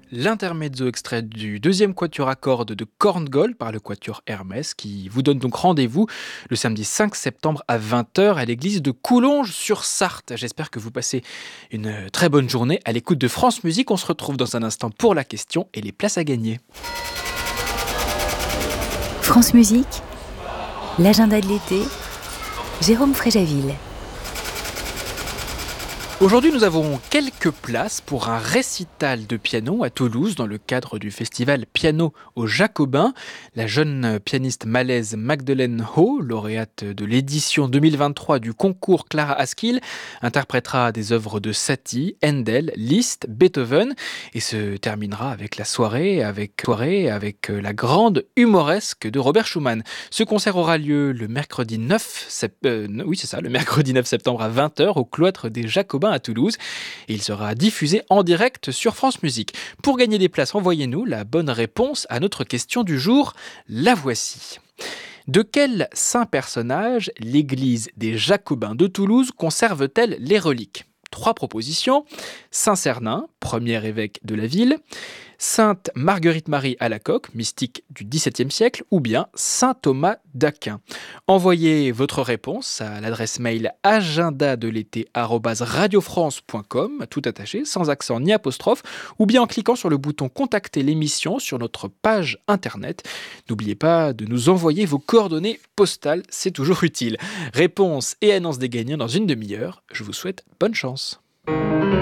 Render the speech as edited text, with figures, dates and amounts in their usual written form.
L'intermezzo extrait du deuxième quatuor à cordes de Korngold par le quatuor Hermès qui vous donne donc rendez-vous le samedi 5 septembre à 20h à l'église de Coulonges-sur-Sarthe. J'espère que vous passez une très bonne journée à l'écoute de France Musique. On se retrouve dans un instant pour la question et les places à gagner. France Musique, l'agenda de l'été, Jérôme Fréjaville. Aujourd'hui, nous avons quelques places pour un récital de piano à Toulouse dans le cadre du festival Piano aux Jacobins. La jeune pianiste malaise Magdeleine Ho, lauréate de l'édition 2023 du concours Clara Askill, interprétera des œuvres de Satie, Handel, Liszt, Beethoven et se terminera avec la soirée avec la grande humoresque de Robert Schumann. Ce concert aura lieu le mercredi 9 septembre à 20h au cloître des Jacobins à Toulouse et il sera diffusé en direct sur France Musique. Pour gagner des places, envoyez-nous la bonne réponse à notre question du jour. La voici. De quel saint personnage l'église des Jacobins de Toulouse conserve-t-elle les reliques ? 3 propositions. Saint Cernin, premier évêque de la ville, Sainte Marguerite-Marie Alacoque, mystique du XVIIe siècle, ou bien Saint Thomas d'Aquin. Envoyez votre réponse à l'adresse mail agendadelété@radiofrance.com, tout attaché, sans accent ni apostrophe, ou bien en cliquant sur le bouton Contacter l'émission sur notre page internet. N'oubliez pas de nous envoyer vos coordonnées postales, c'est toujours utile. Réponse et annonce des gagnants dans une demi-heure. Je vous souhaite bonne chance.